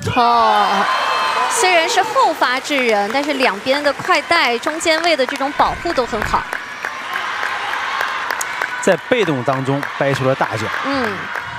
哦，虽然是后发制人，但是两边的快带、中间位的这种保护都很好。 在被动当中掰出了大脚。 嗯。